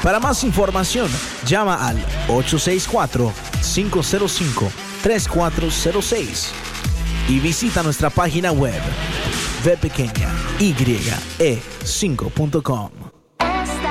Para más información, llama al 864-505-3406 y visita nuestra página web vpequeñaye5.com.